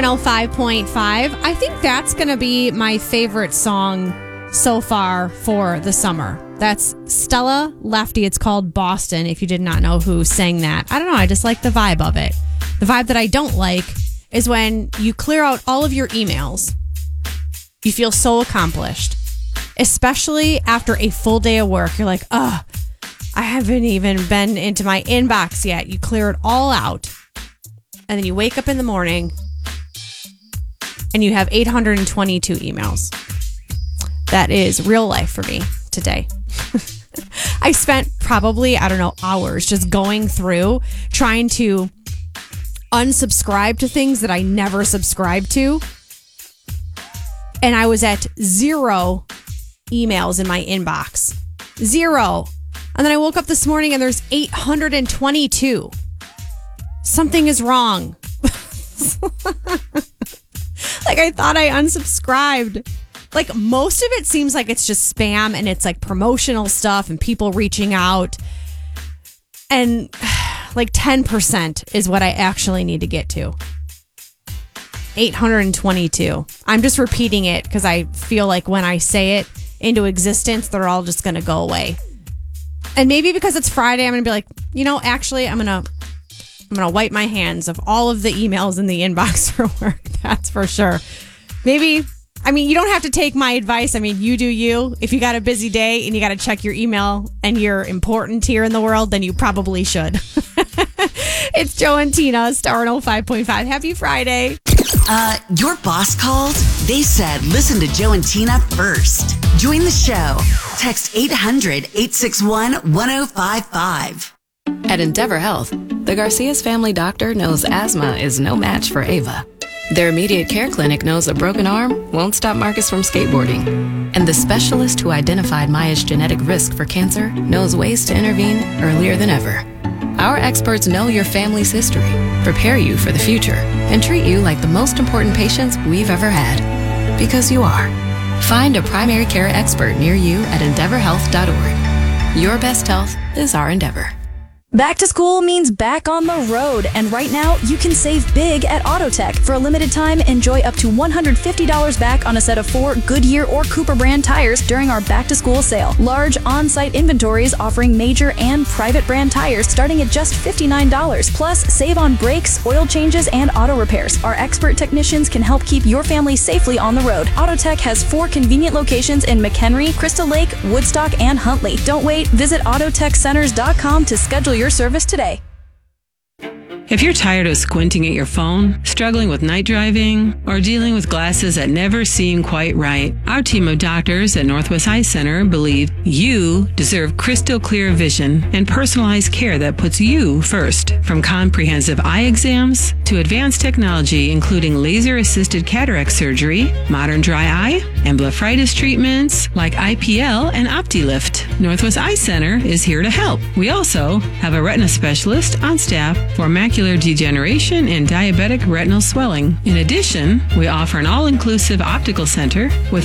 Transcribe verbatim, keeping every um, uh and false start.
oh five point five. I think that's going to be my favorite song so far for the summer. That's Stella Lefty. It's called Boston, if you did not know who sang that. I don't know. I just like the vibe of it. The vibe that I don't like is when you clear out all of your emails. You feel so accomplished, especially after a full day of work. You're like, oh, I haven't even been into my inbox yet. You clear it all out. And then you wake up in the morning and you have eight hundred twenty-two emails. That is real life for me today. I spent probably, I don't know, hours just going through trying to unsubscribe to things that I never subscribed to. And I was at zero emails in my inbox. Zero. And then I woke up this morning and there's eight hundred twenty-two. Something is wrong. Like, I thought I unsubscribed. Like, most of it seems like it's just spam and it's like promotional stuff and people reaching out. And like ten percent is what I actually need to get to. eight hundred twenty-two. I'm just repeating it because I feel like when I say it into existence, they're all just going to go away. And maybe because it's Friday, I'm going to be like, you know, actually, I'm going to I'm going to wipe my hands of all of the emails in the inbox for work. That's for sure. Maybe, I mean, you don't have to take my advice. I mean, you do you. If you got a busy day and you got to check your email and you're important here in the world, then you probably should. It's Joe and Tina, Star oh five point five. Happy Friday. Uh, your boss called? They said, listen to Joe and Tina first. Join the show. Text eight hundred, eight six one, one oh five five. At Endeavor Health, the Garcia's family doctor knows asthma is no match for Ava. Their immediate care clinic knows a broken arm won't stop Marcus from skateboarding. And the specialist who identified Maya's genetic risk for cancer knows ways to intervene earlier than ever. Our experts know your family's history, prepare you for the future, and treat you like the most important patients we've ever had. Because you are. Find a primary care expert near you at endeavor health dot org. Your best health is our endeavor. Back to school means back on the road, and right now you can save big at Autotech. For a limited time, enjoy up to one hundred fifty dollars back on a set of four Goodyear or Cooper brand tires during our back to school sale. Large on-site inventories offering major and private brand tires starting at just fifty-nine dollars. Plus, save on brakes, oil changes, and auto repairs. Our expert technicians can help keep your family safely on the road. Autotech has four convenient locations in McHenry, Crystal Lake, Woodstock, and Huntley. Don't wait. Visit autotech centers dot com to schedule your service today. If you're tired of squinting at your phone, struggling with night driving, or dealing with glasses that never seem quite right, our team of doctors at Northwest Eye Center believe you deserve crystal clear vision and personalized care that puts you first. From comprehensive eye exams to advanced technology, including laser-assisted cataract surgery, modern dry eye, and blepharitis treatments like I P L and OptiLift, Northwest Eye Center is here to help. We also have a retina specialist on staff for macular degeneration and diabetic retinal swelling. In addition, we offer an all-inclusive optical center with